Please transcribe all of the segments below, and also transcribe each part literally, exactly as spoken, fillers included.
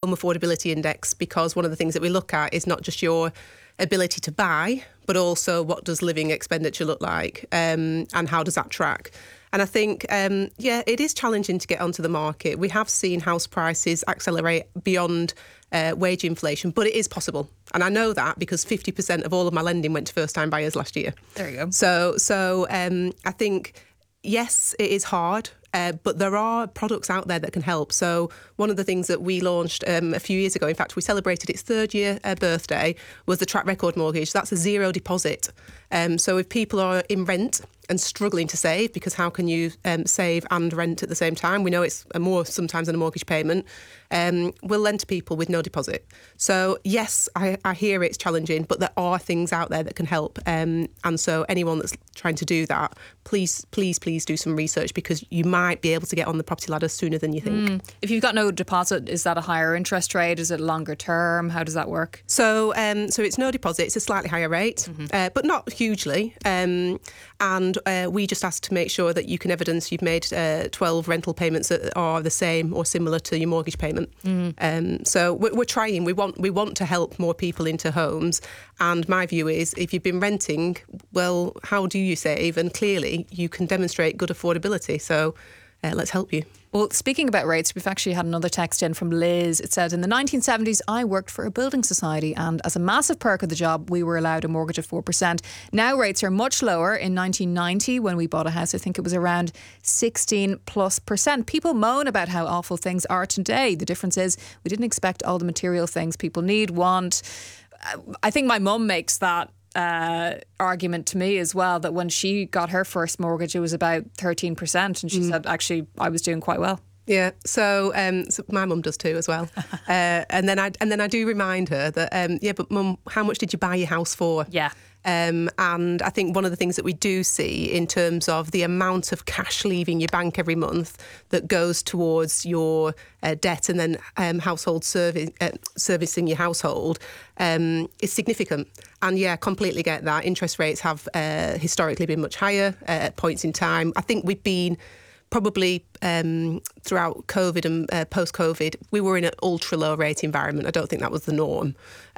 home affordability index, because one of the things that we look at is not just your ability to buy, but also what does living expenditure look like, um, and how does that track? And I think, um, yeah, it is challenging to get onto the market. We have seen house prices accelerate beyond uh, wage inflation, but it is possible. And I know that because fifty percent of all of my lending went to first-time buyers last year. There you go. So, so um, I think, yes, it is hard. Uh, but there are products out there that can help. So one of the things that we launched um, a few years ago, in fact, we celebrated its third year uh, birthday, was the Track Record Mortgage. That's a zero deposit. Um, so if people are in rent and struggling to save, because how can you um, save and rent at the same time? We know it's more sometimes than a mortgage payment. Um, we'll lend to people with no deposit. So yes, I, I hear it's challenging, but there are things out there that can help. Um, and so anyone that's trying to do that, please, please, please do some research, because you might be able to get on the property ladder sooner than you think. Mm. If you've got no deposit, is that a higher interest rate? Is it longer term? How does that work? So, um, so it's no deposit. It's a slightly higher rate, mm-hmm. uh, but not hugely. Um, and uh, we just ask to make sure that you can evidence you've made uh, twelve rental payments that are the same or similar to your mortgage payment. Mm. Um, so we're, we're trying. We want we want to help more people into homes. And my view is, if you've been renting, well, how do you save? And clearly, you can demonstrate good affordability. So uh, let's help you. Well, speaking about rates, we've actually had another text in from Liz. It said, in the nineteen seventies, I worked for a building society, and as a massive perk of the job, we were allowed a mortgage of four percent. Now rates are much lower. In nineteen ninety, when we bought a house, I think it was around sixteen plus percent. People moan about how awful things are today. The difference is we didn't expect all the material things people need, want. I think my mum makes that uh, argument to me as well, that when she got her first mortgage, it was about thirteen percent. And she mm. said, actually, I was doing quite well. Yeah, so, um, so my mum does too as well. uh, and then I and then I do remind her that, um, yeah, but mum, how much did you buy your house for? Yeah. Um, and I think one of the things that we do see in terms of the amount of cash leaving your bank every month that goes towards your uh, debt and then um, household service, uh, servicing your household um, is significant. And yeah, completely get that. Interest rates have uh, historically been much higher uh, at points in time. I think we've been probably um, throughout COVID and uh, post-COVID, we were in an ultra low rate environment. I don't think that was the norm.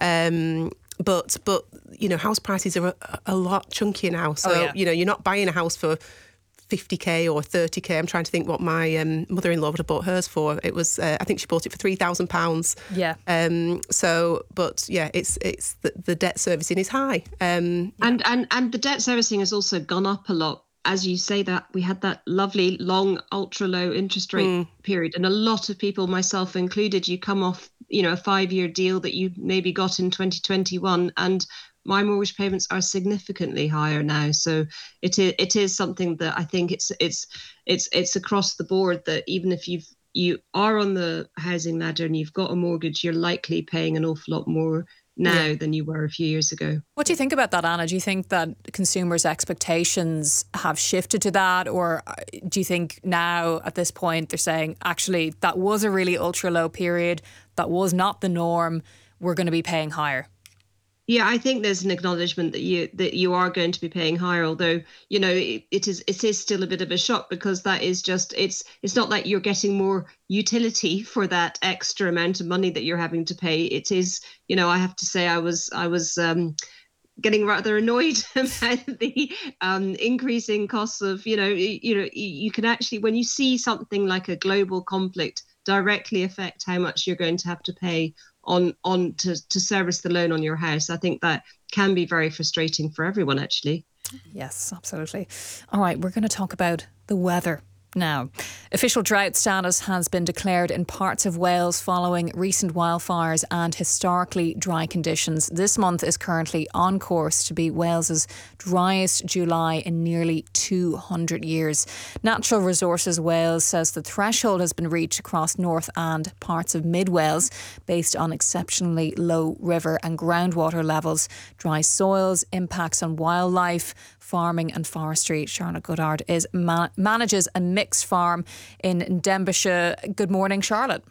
Um, But, but you know, house prices are a, a lot chunkier now. So, oh, yeah. you know, you're not buying a house for fifty K or thirty K. I'm trying to think what my um, mother-in-law would have bought hers for. It was, uh, I think she bought it for three thousand pounds. Yeah. Um. So, but yeah, it's it's the, the debt servicing is high. Um. And, and, and the debt servicing has also gone up a lot. As you say that, we had that lovely long, ultra low interest rate mm. period. And a lot of people, myself included, you come off, you know, a five-year deal that you maybe got in twenty twenty-one, and my mortgage payments are significantly higher now. So it is it is something that I think it's it's it's it's across the board, that even if you've you are on the housing ladder and you've got a mortgage, you're likely paying an awful lot more now yeah. than you were a few years ago. What do you think about that, Anna? Do you think that consumers' expectations have shifted to that? Or do you think now at this point they're saying, actually, that was a really ultra low period, that was not the norm, we're going to be paying higher? Yeah, I think there's an acknowledgement that you that you are going to be paying higher, although, you know, it, it is it is still a bit of a shock, because that is just, it's it's not like you're getting more utility for that extra amount of money that you're having to pay. It is, you know, I have to say I was I was um, getting rather annoyed about the um, increasing costs of, you know, you, you know, you can actually, when you see something like a global conflict directly affect how much you're going to have to pay on on to, to service the loan on your house, I think that can be very frustrating for everyone, actually. Yes, absolutely. All right, we're going to talk about the weather now. Official drought status has been declared in parts of Wales following recent wildfires and historically dry conditions. This month is currently on course to be Wales's driest July in nearly two hundred years. Natural Resources Wales says the threshold has been reached across North and parts of Mid Wales based on exceptionally low river and groundwater levels, dry soils, impacts on wildlife, farming and forestry. Charlotte Goddard is ma- manages a mixed farm in Denbighshire. Good morning, Charlotte.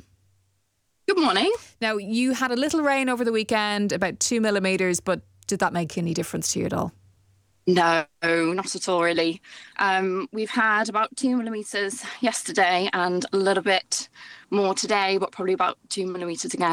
Good morning. Now, you had a little rain over the weekend, about two millimetres, but did that make any difference to you at all? No, not at all, really. Um, we've had about two millimetres yesterday and a little bit more today, but probably about two millimetres again